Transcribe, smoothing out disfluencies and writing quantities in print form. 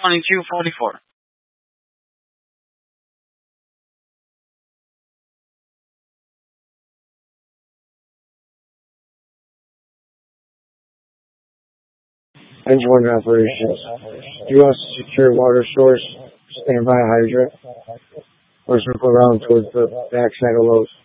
2244. Engine 1 operations. You lost a secure water source. Standby hydrant. Let's move around towards the backside of Lowe's.